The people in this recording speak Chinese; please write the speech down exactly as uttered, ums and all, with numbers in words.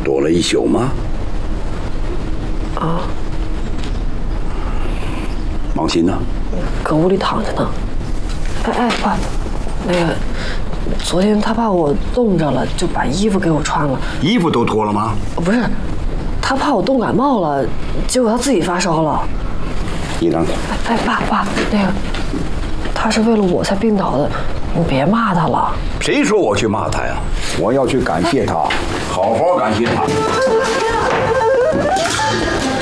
躲了一宿吗？ 啊。 王鑫呢？ 搁屋里躺着呢。哎哎，爸，那个，昨天他怕我冻着了，就把衣服给我穿了。 衣服都脱了吗？ 不是，他怕我冻感冒了，结果他自己发烧了。 一张嘴。 哎，爸爸，那个，他是为了我才病倒的，你别骂他了。 谁说我去骂他呀？我要去感谢他，好好感谢他。